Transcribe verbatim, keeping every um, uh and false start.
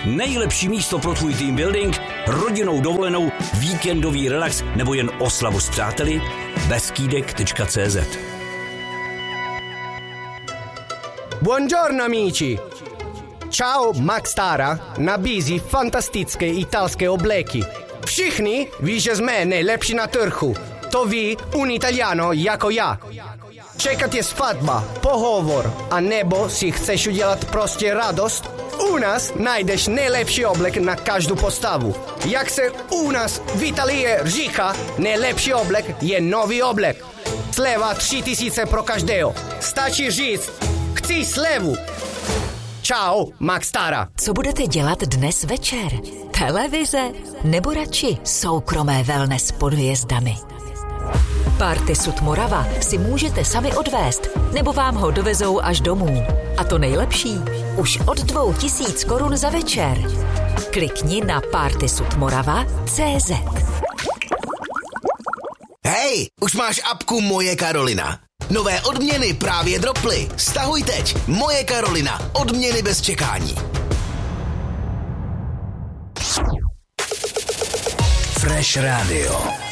nejlepší místo pro tvůj team building, rodinnou dovolenou, víkendový relax nebo jen oslavu s přáteli? beskydek tečka cé zet. Buongiorno amici! Ciao, Max Tara nabízí fantastické italské obleky. Všichni ví, že jsme nejlepší na trhu. To ví un Italiano jako já. Čekat je svatba, pohovor, a nebo si chceš udělat prostě radost? U nás najdeš nejlepší oblek na každou postavu. Jak se u nás v Italii říká, nejlepší oblek je nový oblek. Sleva tři tisíce pro každého. Stačí říct, chci slevu. Čau, Max Tara. Co budete dělat dnes večer? Televize nebo radši soukromé wellness pod hvězdami? Party Sud Morava si můžete sami odvést, nebo vám ho dovezou až domů. A to nejlepší, už od dvou tisíc korun za večer. Klikni na party sud morava tečka cé zet. Hej, už máš apku Moje Karolina. Nové odměny právě droply. Stahuj teď. Moje Karolina. Odměny bez čekání. Fresh Radio.